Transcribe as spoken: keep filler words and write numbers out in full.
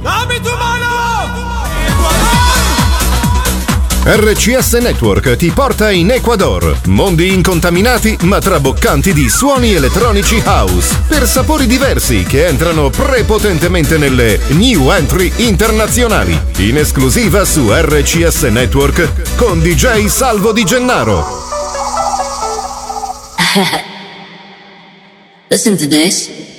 Dame tu mano! R C S Network ti porta in Ecuador. Mondi incontaminati ma traboccanti di suoni elettronici house per sapori diversi che entrano prepotentemente nelle new entry internazionali. In esclusiva su R C S Network con D J Salvo Di Gennaro. Listen to this.